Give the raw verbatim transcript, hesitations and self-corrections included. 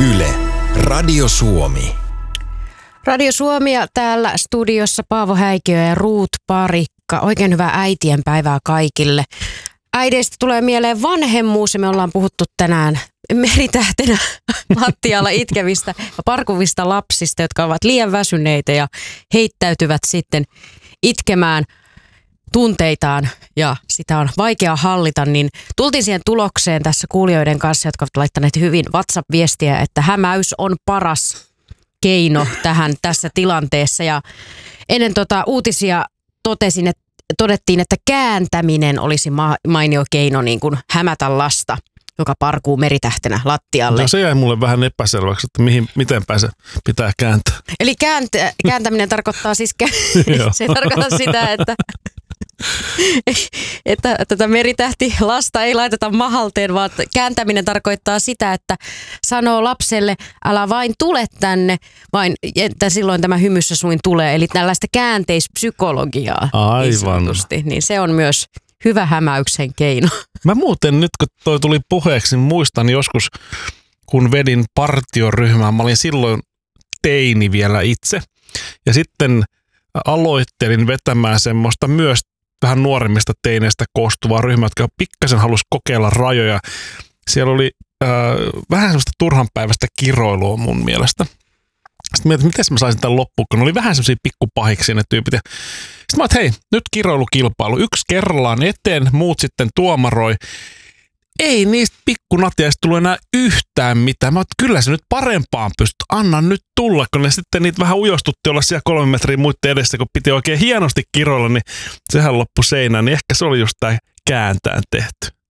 Yle, Radio Suomi. Radio Suomi ja täällä studiossa Paavo Häikiö ja Ruut Parikka. Oikein hyvää äitienpäivää kaikille. Äideistä tulee mieleen vanhemmuus ja me ollaan puhuttu tänään meritähtenä lattialla itkevistä ja parkuvista lapsista, jotka ovat liian väsyneitä ja heittäytyvät sitten itkemään tunteitaan ja sitä on vaikea hallita, niin tultiin siihen tulokseen tässä kuulijoiden kanssa, jotka ovat laittaneet hyvin WhatsApp-viestiä, että hämäys on paras keino tähän tässä tilanteessa. Ja ennen tota uutisia totesin, että, todettiin, että kääntäminen olisi ma- mainio keino niin kuin hämätä lasta, joka parkuu meritähtenä lattialle. No se jäi mulle vähän epäselväksi, että mihin, mitenpä se pitää kääntää. Eli kääntä, kääntäminen tarkoittaa siis, se ei tarkoita sitä, että että tätä meritähti lasta ei laiteta mahalteen, vaan kääntäminen tarkoittaa sitä, että sanoo lapselle, älä vain tule tänne, vain että silloin tämä hymyssä suin tulee. Eli tällaista käänteispsykologiaa. Aivan. Niin, niin se on myös hyvä hämäyksen keino. Mä muuten nyt, kun toi tuli puheeksi, niin muistan joskus, kun vedin partioryhmää. Mä olin silloin teini vielä itse. Ja sitten aloittelin vetämään semmoista myös vähän nuoremmista teineistä koostuvaa ryhmää, jotka pikkasen halusi kokeilla rajoja. Siellä oli äh, vähän semmoista turhanpäiväistä kiroilua mun mielestä. Sitten mietin, miten mä saisin tämän loppuun, kun oli vähän semmoisia pikkupahiksi ne tyypit. Ja sitten mä oon, hei, nyt kiroilukilpailu. Yksi kerrallaan eteen, muut sitten tuomaroi. Ei niistä pikkunatiaista tullut enää yhtään mitään. Mä oon, kyllä se nyt parempaan pystyt. Anna nyt tulla, kun ne sitten niitä vähän ujostutti olla siellä kolme metriä muiden edessä, kun piti oikein hienosti kiroilla, niin sehän loppui seinään. Niin ehkä se oli just tää kääntään tehty.